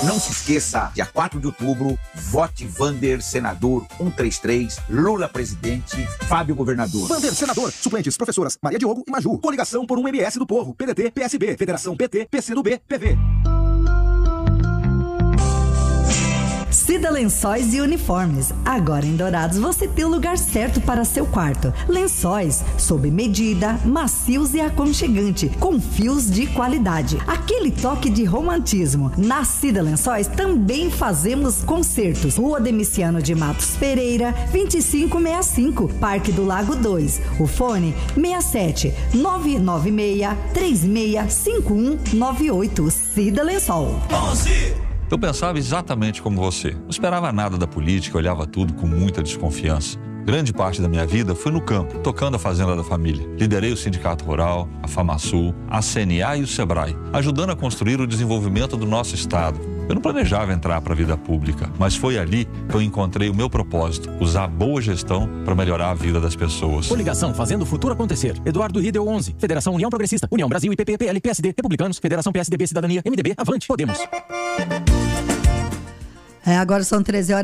Não se esqueça, dia 4 de outubro, vote Vander Senador 133, Lula presidente, Fábio governador. Vander Senador, suplentes professoras Maria Diogo e Maju. Coligação por um MS do Povo, PDT, PSB, Federação PT, PCdoB, PV. Cida Lençóis e Uniformes. Agora em Dourados você tem o lugar certo para seu quarto. Lençóis sob medida, macios e aconchegante, com fios de qualidade. Aquele toque de romantismo. Na Cida Lençóis também fazemos concertos. Rua Demiciano de Matos Pereira, 2565, Parque do Lago 2. O fone 67 996 365198. Cida Lençol. Eu pensava exatamente como você. Não esperava nada da política, olhava tudo com muita desconfiança. Grande parte da minha vida foi no campo, tocando a fazenda da família. Liderei o Sindicato Rural, a FamaSul, a CNA e o Sebrae, ajudando a construir o desenvolvimento do nosso estado. Eu não planejava entrar para a vida pública, mas foi ali que eu encontrei o meu propósito, usar a boa gestão para melhorar a vida das pessoas. Coligação Fazendo o Futuro Acontecer. Eduardo Ridel 11. Federação União Progressista. União Brasil, IPP, PL, PSD, Republicanos, Federação PSDB, Cidadania, MDB, Avante, Podemos. Agora são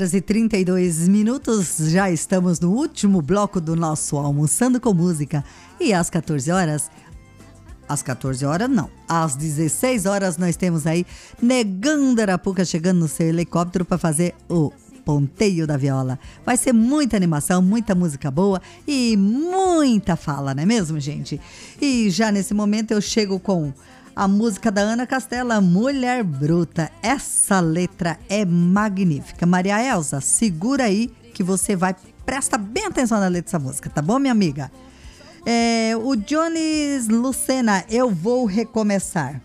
13h32. Já estamos no último bloco do nosso Almoçando com Música. E às 14 horas... Às 14 horas, não. Às 16 horas, nós temos aí Negando Arapuca chegando no seu helicóptero para fazer o ponteio da viola. Vai ser muita animação, muita música boa e muita fala, não é mesmo, gente? E já nesse momento eu chego com a música da Ana Castela, Mulher Bruta. Essa letra é magnífica. Maria Elza, segura aí que você vai... Presta bem atenção na letra dessa música, tá bom, minha amiga? O Jones Lucena, Eu Vou Recomeçar.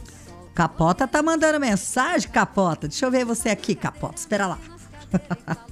Capota tá mandando mensagem, Capota. Deixa eu ver você aqui, Capota. Espera lá.